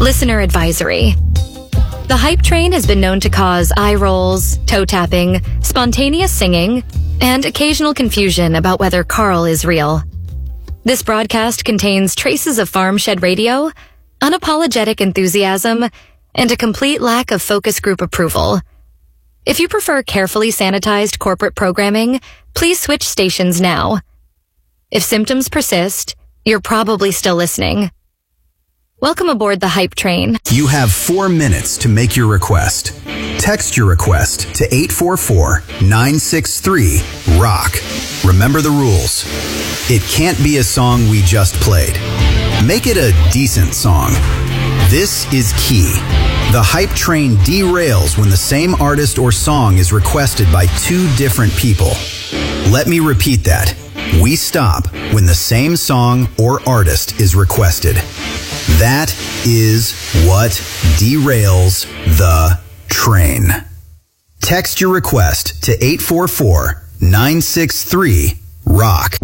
Listener advisory. The hype train has been known to cause eye rolls, toe tapping, spontaneous singing, and occasional confusion about whether Carl is real. This broadcast contains traces of farm shed radio, unapologetic enthusiasm, and a complete lack of focus group approval. If you prefer carefully sanitized corporate programming, please switch stations now. If symptoms persist, you're probably still listening. Welcome aboard the hype train. You have 4 minutes to make your request. Text your request to 844-963-ROCK. Remember the rules. It can't be a song we just played. Make it a decent song. This is key. The hype train derails when the same artist or song is requested by 2 different people. Let me repeat that. We stop when the same song or artist is requested. That is what derails the train. Text your request to 844-963-ROCK.